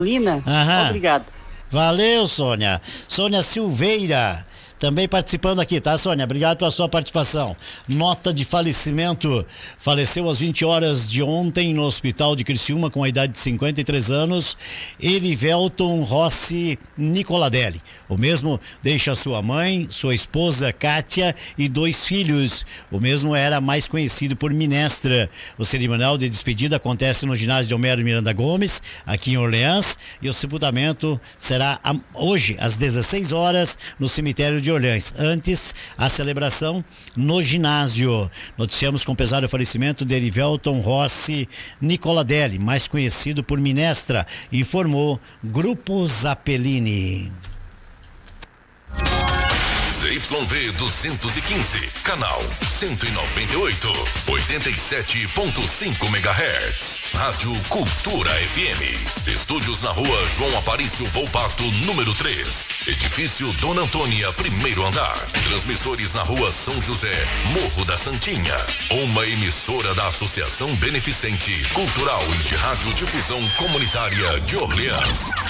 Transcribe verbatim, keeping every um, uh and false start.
Lina, Aham. obrigado. Valeu, Sônia. Sônia Silveira, também participando aqui, tá, Sônia? Obrigado pela sua participação. Nota de falecimento. Faleceu às vinte horas de ontem no hospital de Criciúma com a idade de cinquenta e três anos, Erivelton Rossi Nicoladelli. O mesmo deixa sua mãe, sua esposa Kátia e dois filhos. O mesmo era mais conhecido por Minestra. O cerimonial de despedida acontece no ginásio de Homero Miranda Gomes, aqui em Orleans, e o sepultamento será hoje às dezesseis horas no cemitério de Orleans. Antes, a celebração no ginásio. Noticiamos com pesar o falecimento de Erivelton Rossi Nicoladelli, mais conhecido por Minestra, informou Grupo Zappellini. Z Y V duzentos e quinze, canal cento e noventa e oito, oitenta e sete ponto cinco megahertz. Rádio Cultura F M. Estúdios na rua João Aparício Volpato, número três. Edifício Dona Antônia, primeiro andar. Transmissores na rua São José, Morro da Santinha. Uma emissora da Associação Beneficente, Cultural e de Radiodifusão Comunitária de Orleans.